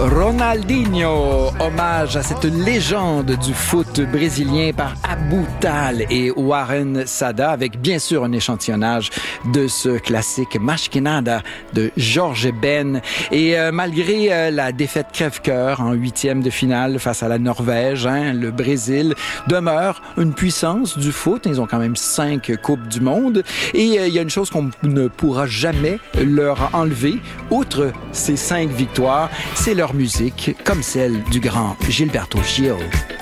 Ronaldinho, hommage à cette légende du foot brésilien par Abou Tal et Warren Sada, avec bien sûr un échantillonnage de ce classique Mais Que Nada de Jorge Ben. Et malgré la défaite crève-cœur en 8e de finale face à la Norvège, le Brésil demeure une puissance du foot. Ils ont quand même 5 Coupes du Monde. Et il y a une chose qu'on ne pourra jamais leur enlever, outre ces 5 victoires, c'est leur musique, comme celle du grand Gilberto Gil.